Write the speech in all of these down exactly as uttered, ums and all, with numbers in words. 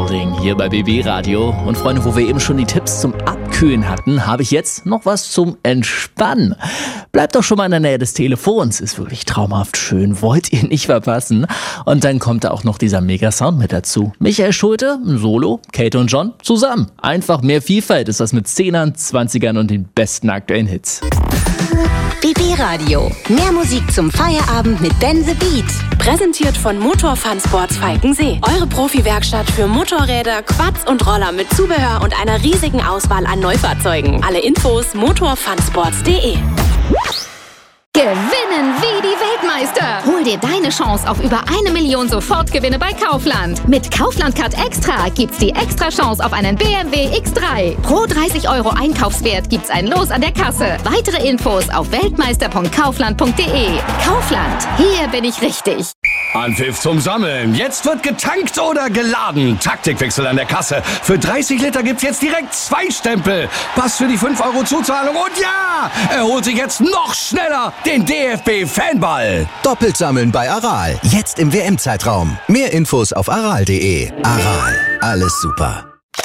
Morning hier bei B B Radio. Und Freunde, wo wir eben schon die Tipps zum Abkühlen hatten, habe ich jetzt noch was zum Entspannen. Bleibt doch schon mal in der Nähe des Telefons, ist wirklich traumhaft schön, wollt ihr nicht verpassen. Und dann kommt da auch noch dieser Mega-Sound mit dazu. Michael Schulte, ein Solo, Kate und John zusammen. Einfach mehr Vielfalt ist das mit Zehnern, Zwanzigern und den besten aktuellen Hits. B B Radio. Mehr Musik zum Feierabend mit Ben the Beat. Präsentiert von Motor Fun Sports Falkensee. Eure Profi-Werkstatt für Motorräder, Quads und Roller mit Zubehör und einer riesigen Auswahl an Neufahrzeugen. Alle Infos motorfunsports punkt de. Gewinnen wie die Weltmeister! Hol dir deine Chance auf über eine Million Sofortgewinne bei Kaufland. Mit Kaufland Card Extra gibt's die extra Chance auf einen B M W X drei. Pro dreißig Euro Einkaufswert gibt's ein Los an der Kasse. Weitere Infos auf weltmeister punkt kaufland punkt de. Kaufland, hier bin ich richtig. Anpfiff zum Sammeln. Jetzt wird getankt oder geladen. Taktikwechsel an der Kasse. Für dreißig Liter gibt's jetzt direkt zwei Stempel. Pass für die fünf Euro Zuzahlung. Und ja, er holt sich jetzt noch schneller den D F B-Fanball. Doppelt sammeln bei Aral. Jetzt im W M-Zeitraum. Mehr Infos auf aral punkt de. Aral. Alles super.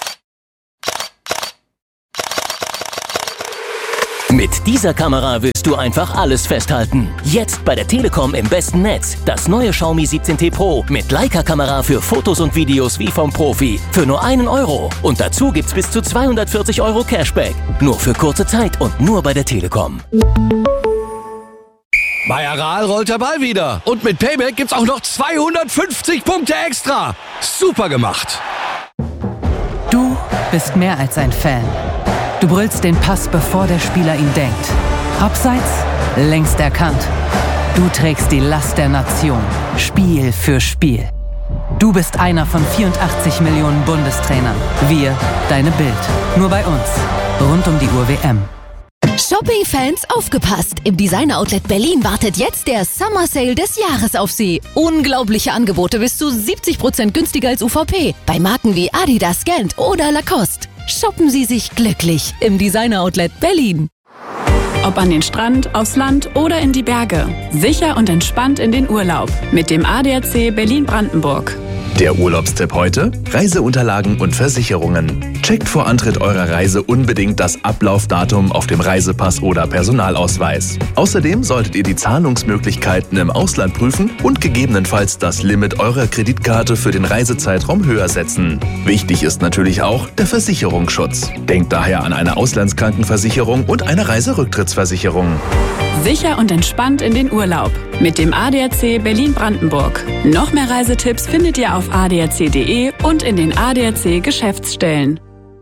Mit dieser Kamera willst du einfach alles festhalten. Jetzt bei der Telekom im besten Netz. Das neue Xiaomi siebzehn T Pro mit Leica-Kamera für Fotos und Videos wie vom Profi. Für nur einen Euro. Und dazu gibt's bis zu zweihundertvierzig Euro Cashback. Nur für kurze Zeit und nur bei der Telekom. Bei Aral rollt der Ball wieder. Und mit Payback gibt's auch noch zweihundertfünfzig Punkte extra. Super gemacht. Du bist mehr als ein Fan. Du brüllst den Pass, bevor der Spieler ihn denkt. Abseits, längst erkannt. Du trägst die Last der Nation, Spiel für Spiel. Du bist einer von vierundachtzig Millionen Bundestrainern. Wir, deine Bild. Nur bei uns. Rund um die Uhr W M. Shopping-Fans, aufgepasst! Im Designer-Outlet Berlin wartet jetzt der Summer Sale des Jahres auf Sie. Unglaubliche Angebote bis zu siebzig Prozent günstiger als U V P. Bei Marken wie Adidas, Gant oder Lacoste. Shoppen Sie sich glücklich im Designer-Outlet Berlin. Ob an den Strand, aufs Land oder in die Berge. Sicher und entspannt in den Urlaub. Mit dem A D A C Berlin-Brandenburg. Der Urlaubstipp heute? Reiseunterlagen und Versicherungen. Checkt vor Antritt eurer Reise unbedingt das Ablaufdatum auf dem Reisepass oder Personalausweis. Außerdem solltet ihr die Zahlungsmöglichkeiten im Ausland prüfen und gegebenenfalls das Limit eurer Kreditkarte für den Reisezeitraum höher setzen. Wichtig ist natürlich auch der Versicherungsschutz. Denkt daher an eine Auslandskrankenversicherung und eine Reiserücktrittsversicherung. Sicher und entspannt in den Urlaub. Mit dem A D A C Berlin-Brandenburg. Noch mehr Reisetipps findet ihr auf a d a c punkt de und in den A D A C Geschäftsstellen.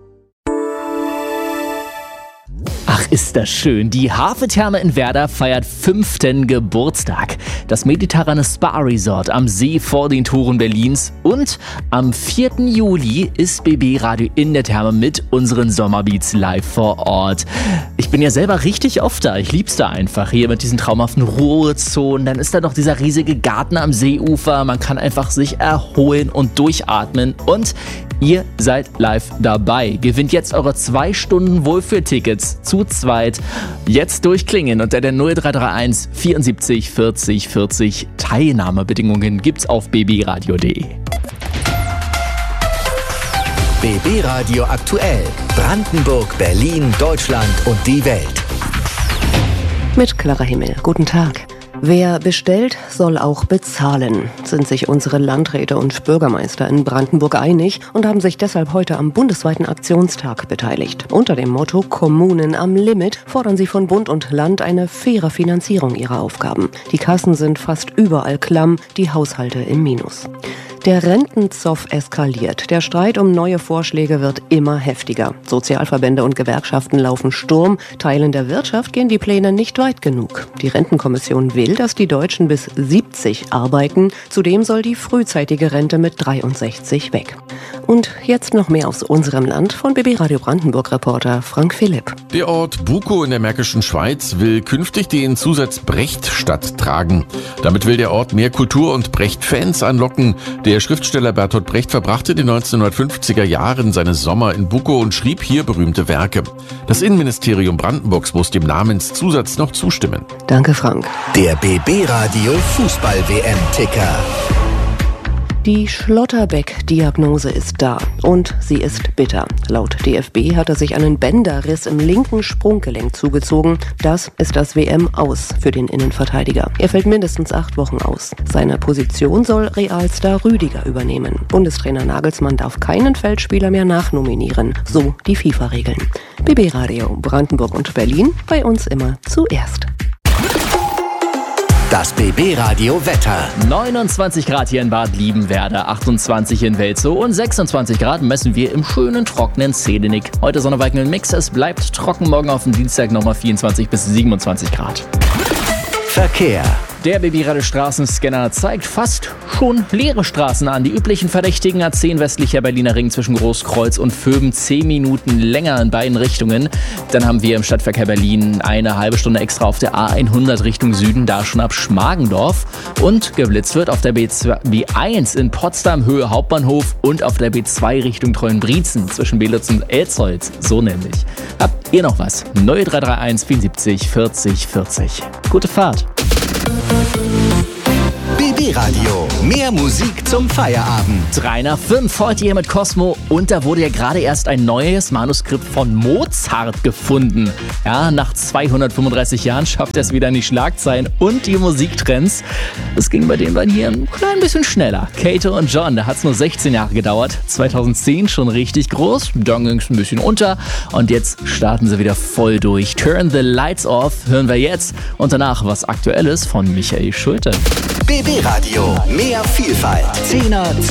Ach, ist das schön. Die Hafetherme in Werder feiert fünften Geburtstag. Das mediterrane Spa-Resort am See vor den Toren Berlins. Und am vierten Juli ist B B Radio in der Therme mit unseren Sommerbeats live vor Ort. Ich bin ja selber richtig oft da. Ich lieb's da einfach. Hier mit diesen traumhaften Ruhezonen. Dann ist da noch dieser riesige Garten am Seeufer. Man kann einfach sich erholen und durchatmen. Und ihr seid live dabei. Gewinnt jetzt eure zwei Stunden Wohlfühltickets zu zweit. Jetzt durchklingen unter der null drei drei eins vierundsiebzig vierzig vierzig. Teilnahmebedingungen gibt's auf b b radio punkt de. B B Radio aktuell. Brandenburg, Berlin, Deutschland und die Welt. Mit Clara Himmel. Guten Tag. Wer bestellt, soll auch bezahlen, sind sich unsere Landräte und Bürgermeister in Brandenburg einig und haben sich deshalb heute am bundesweiten Aktionstag beteiligt. Unter dem Motto Kommunen am Limit fordern sie von Bund und Land eine faire Finanzierung ihrer Aufgaben. Die Kassen sind fast überall klamm, die Haushalte im Minus. Der Rentenzoff eskaliert. Der Streit um neue Vorschläge wird immer heftiger. Sozialverbände und Gewerkschaften laufen Sturm. Teilen der Wirtschaft gehen die Pläne nicht weit genug. Die Rentenkommission will, dass die Deutschen bis siebzig arbeiten. Zudem soll die frühzeitige Rente mit dreiundsechzig weg. Und jetzt noch mehr aus unserem Land von B B Radio Brandenburg-Reporter Frank Philipp. Der Ort Bukow in der Märkischen Schweiz will künftig den Zusatz Brechtstadt tragen. Damit will der Ort mehr Kultur- und Brecht-Fans anlocken. Der Schriftsteller Bertolt Brecht verbrachte in den neunzehnhundertfünfziger Jahren seine Sommer in Bukow und schrieb hier berühmte Werke. Das Innenministerium Brandenburgs muss dem Namenszusatz noch zustimmen. Danke, Frank. Der B B Radio Fußball-W M-Ticker. Die Schlotterbeck-Diagnose ist da und sie ist bitter. Laut D F B hat er sich einen Bänderriss im linken Sprunggelenk zugezogen. Das ist das W M-Aus für den Innenverteidiger. Er fällt mindestens acht Wochen aus. Seine Position soll Realstar Rüdiger übernehmen. Bundestrainer Nagelsmann darf keinen Feldspieler mehr nachnominieren. So die FIFA-Regeln. B B Radio Brandenburg und Berlin, bei uns immer zuerst. Das B B-Radio Wetter. neunundzwanzig Grad hier in Bad Liebenwerda, achtundzwanzig in Welzow und sechsundzwanzig Grad messen wir im schönen, trockenen Zedenick. Heute Sonnewolken im Mix, es bleibt trocken, morgen auf dem Dienstag nochmal vierundzwanzig bis siebenundzwanzig Grad. Verkehr. Der B B-Radio Straßenscanner zeigt fast schon leere Straßen an. Die üblichen Verdächtigen A zehn westlicher Berliner Ring zwischen Großkreuz und Vöben zehn Minuten länger in beiden Richtungen. Dann haben wir im Stadtverkehr Berlin eine halbe Stunde extra auf der A hundert Richtung Süden, da schon ab Schmargendorf. Und geblitzt wird auf der B eins in Potsdam Höhe Hauptbahnhof und auf der B zwei Richtung Treuenbrietzen zwischen Belitz und Elzholz. So nämlich. Habt ihr noch was? null drei drei eins vierundsiebzig vierzig vierzig. Gute Fahrt. B B-Radio. Mehr Musik zum Feierabend. drei nach fünf heute hier mit Cosmo. Und da wurde ja gerade erst ein neues Manuskript von Mozart gefunden. Ja, nach zweihundertfünfunddreißig Jahren schafft er es wieder in die Schlagzeilen und die Musiktrends. Das ging bei den beiden hier ein klein bisschen schneller. Kato und John, da hat es nur sechzehn Jahre gedauert. zweitausendzehn schon richtig groß. Dann ging es ein bisschen unter. Und jetzt starten sie wieder voll durch. Turn the Lights Off hören wir jetzt. Und danach was Aktuelles von Michael Schulte. B B-Radio. Mehr Vielfalt. Zehner